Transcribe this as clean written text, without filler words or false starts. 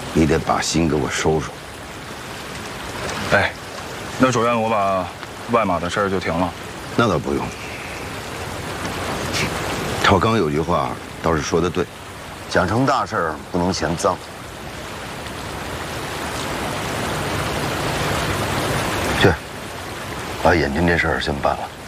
你得把心给我收收。 哎，那主任，我把外马的事儿就停了。 那倒不用。赵刚有句话倒是说得对，讲成大事儿不能嫌脏。去，把眼睛这事儿先办了。